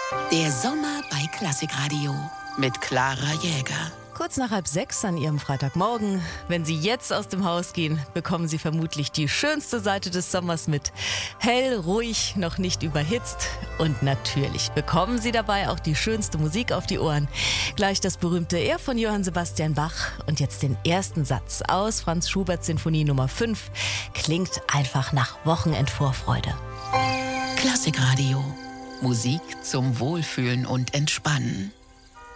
Der Sommer bei Klassikradio mit Clara Jäger. Kurz nach 5:30 an Ihrem Freitagmorgen. Wenn Sie jetzt aus dem Haus gehen, bekommen Sie vermutlich die schönste Seite des Sommers mit. Hell, ruhig, noch nicht überhitzt. Und natürlich bekommen Sie dabei auch die schönste Musik auf die Ohren. Gleich das berühmte Er von Johann Sebastian Bach. Und jetzt den ersten Satz aus Franz Schuberts Sinfonie Nummer 5. Klingt einfach nach Wochenendvorfreude. Klassikradio. Musik zum Wohlfühlen und Entspannen.